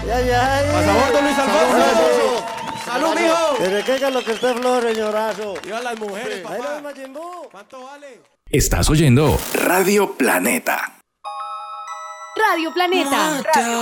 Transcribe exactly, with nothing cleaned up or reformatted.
Ay, ay. Pasabor, don Luis Alfonso. ¡Salud, mijo! ¿Desde qué es lo que usted flore, señorazo? Viva las mujeres, Ahí papá. no, Majin Buu. ¿Cuánto vale? Estás oyendo Radio Planeta. Radio Planeta. Radio